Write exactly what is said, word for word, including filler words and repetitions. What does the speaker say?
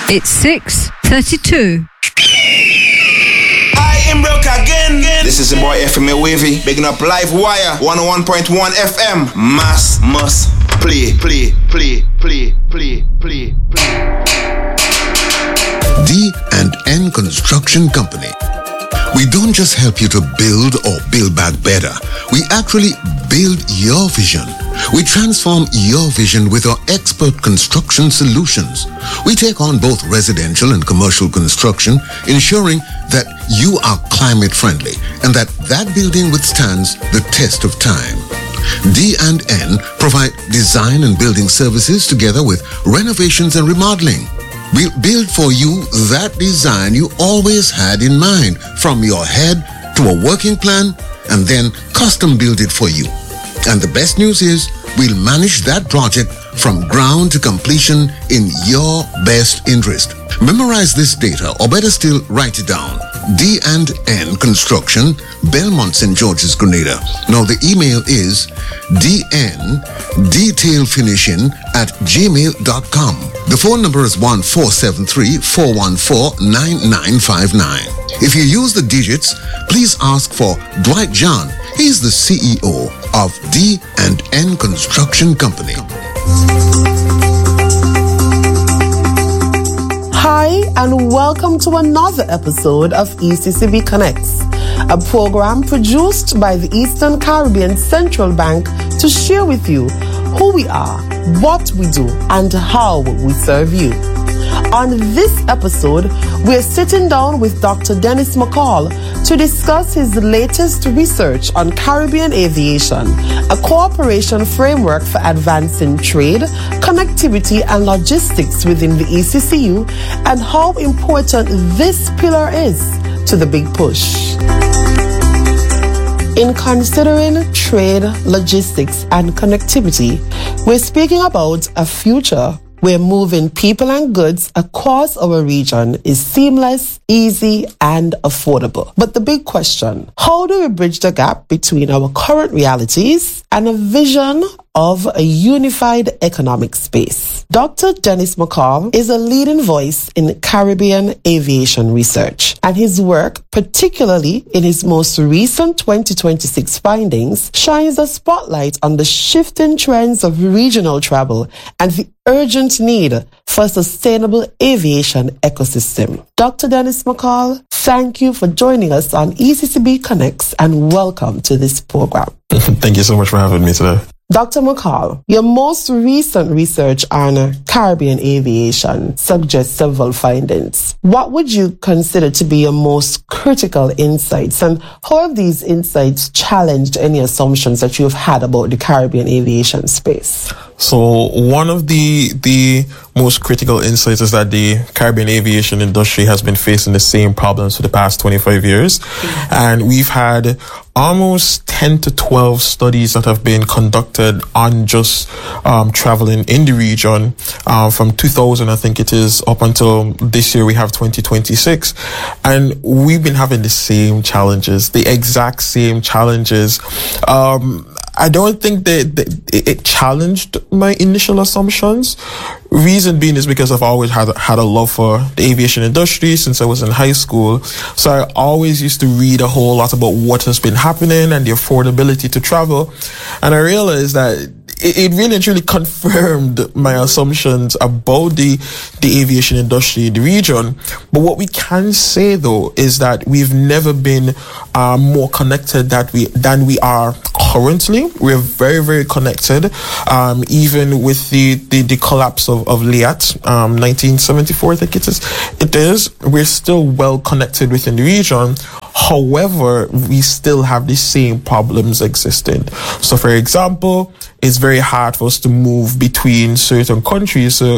It's six thirty-two. I am broke again. This is the boy F M A Wavy, bigging up Live Wire, one oh one point one F M. Mass must play, play, play, play, play, play, play. D and N Construction Company. We don't just help you to build or build back better. We actually build your vision. We transform your vision with our expert construction solutions. We take on both residential and commercial construction, ensuring that you are climate friendly and that that building withstands the test of time. D and N provide design and building services together with renovations and remodeling. We'll build for you that design you always had in mind, from your head to a working plan, and then custom build it for you. And the best news is, we'll manage that project from ground to completion in your best interest. Memorize this data, or better still, write it down. D and N Construction, Belmont, Saint George's, Grenada. Now the email is dndetailfinishing at gmail dot com. The phone number is one four seven three, four one four, nine nine five nine. If you use the digits, please ask for Dwight John. He's the C E O of D and N Construction Company. Hi, and welcome to another episode of E C C B Connects, a program produced by the Eastern Caribbean Central Bank to share with you who we are, what we do, and how we serve you. On this episode, we're sitting down with Doctor Dennis McCall to discuss his latest research on Caribbean aviation, a cooperation framework for advancing trade, connectivity, and logistics within the E C C U, and how important this pillar is to the big push. In considering trade, logistics, and connectivity, we're speaking about a future where moving people and goods across our region is seamless, easy, and affordable. But the big question, how do we bridge the gap between our current realities and a vision of a unified economic space? Doctor Dennis McCall is a leading voice in Caribbean aviation research, and his work, particularly in his most recent twenty twenty-six findings, shines a spotlight on the shifting trends of regional travel and the urgent need for a sustainable aviation ecosystem. Doctor Dennis McCall, thank you for joining us on E C C B Connects, and welcome to this program. Thank you so much for having me today. Doctor McCall, your most recent research on Caribbean aviation suggests several findings. What would you consider to be your most critical insights, and how have these insights challenged any assumptions that you've had about the Caribbean aviation space? So one of the the most critical insights is that the Caribbean aviation industry has been facing the same problems for the past twenty-five years. Mm-hmm. And we've had almost ten to twelve studies that have been conducted on just um, traveling in the region uh, from two thousand, I think it is, up until this year we have twenty twenty-six. And we've been having the same challenges, the exact same challenges. Um, I don't think that, that it challenged my initial assumptions. Reason being is because I've always had had a love for the aviation industry since I was in high school. So I always used to read a whole lot about what has been happening and the affordability to travel. And I realized that it really and truly confirmed my assumptions about the the aviation industry in the region. But what we can say, though, is that we've never been uh, more connected that we than we are currently. We're very, very connected. Um, even with the, the, the collapse of, of LIAT, um, nineteen seventy-four, I think it is, it is, we're still well connected within the region. However, we still have the same problems existing. So, for example, it's very hard for us to move between certain countries. So